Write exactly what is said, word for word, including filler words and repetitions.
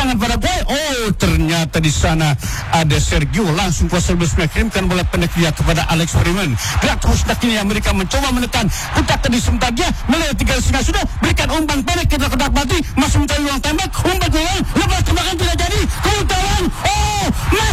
serangan Paraguay. Oh, ternyata di sana ada Sergio, langsung kuasa lebih mengirimkan bola pendek dia kepada Alex Freeman. Gerak terus kini Amerika mencoba menekan. Putar tadi sebentar dia melihat tiga setengah sudah berikan umpan pendek ke kotak penalti, masih mencari ruang tembak. Umpan keluar, lepas tembakan tidak